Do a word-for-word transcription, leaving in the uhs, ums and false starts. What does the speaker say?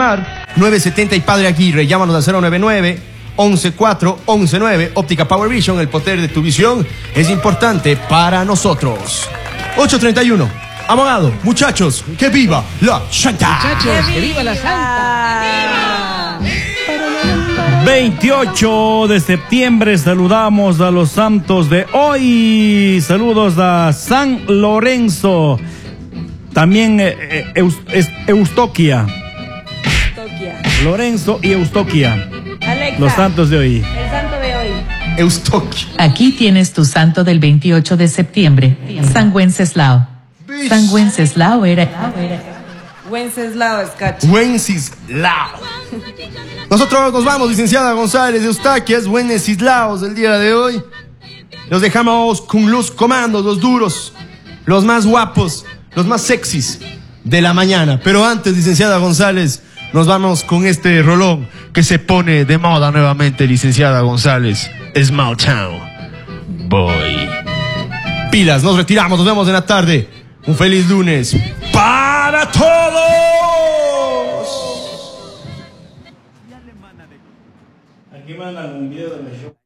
llamar. nueve setenta y Padre Aguirre. Llámanos al cero nueve nueve, once cuatro, once nueve. Óptica Power Vision, el poder de tu visión es importante para nosotros. ocho treinta y uno. Abogado, muchachos, que viva la Santa. Muchachos, que viva la Santa. veintiocho de septiembre, saludamos a los santos de hoy. Saludos a San Lorenzo. También eh, Eus, es, Eustoquia. Eustoquia. Lorenzo y Eustoquia. Alexa, los santos de hoy. El santo de hoy. Eustoquia. Aquí tienes tu santo del veintiocho de septiembre. San Wenceslao. San Wenceslao era... Wenceslao Escacho. Wenceslao. Nosotros nos vamos, licenciada González de Eustaquias, Wenceslaos del día de hoy. Los dejamos con los comandos, los duros, los más guapos, los más sexys de la mañana. Pero antes, licenciada González, nos vamos con este rolón que se pone de moda nuevamente, licenciada González. Small Town Boy. Pilas, nos retiramos, nos vemos en la tarde. Un feliz lunes para todos. Aquí mandan un video de mi show.